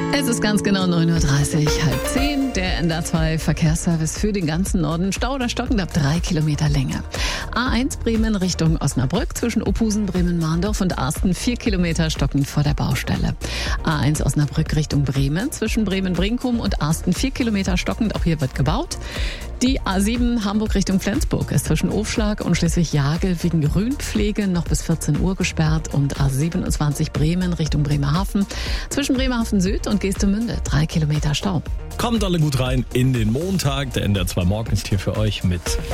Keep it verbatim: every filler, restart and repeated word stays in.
Es ist ganz genau neun Uhr dreißig, halb zehn. Der N D R zwei Verkehrsservice für den ganzen Norden. Stau oder stockend ab drei Kilometer Länge. A eins Bremen Richtung Osnabrück zwischen Ophusen, Bremen-Mahndorf und Arsten vier Kilometer stockend vor der Baustelle. A eins Osnabrück Richtung Bremen zwischen Bremen-Brinkum und Arsten vier Kilometer stockend. Auch hier wird gebaut. Die A sieben Hamburg Richtung Flensburg ist zwischen Ofschlag und Schleswig-Jagel wegen Grünpflege noch bis vierzehn Uhr gesperrt und A siebenundzwanzig Bremen Richtung Bremerhaven zwischen Bremerhaven Süd und Geestemünde drei Kilometer Stau. Kommt alle gut rein in den Montag. Der N D R zwei Morgen ist hier für euch mit